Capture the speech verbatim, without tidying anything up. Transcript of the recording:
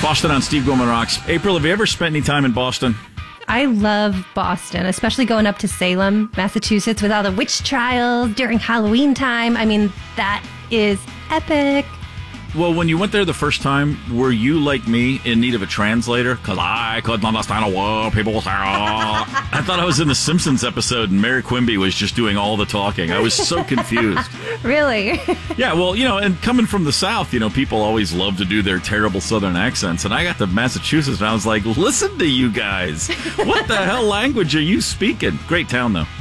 Boston on Steve Goldman Rocks. April, have you ever spent any time in Boston? I love Boston, especially going up to Salem, Massachusetts with all the witch trials during Halloween time. I mean, that is epic. Well, when you went there the first time, were you like me in need of a translator? Because I couldn't understand a word people were saying. I thought I was in the Simpsons episode and Mary Quimby was just doing all the talking. I was so confused. Really? Yeah, well, you know, and coming from the South, you know, people always love to do their terrible Southern accents. And I got to Massachusetts and I was like, listen to you guys. What the hell language are you speaking? Great town, though.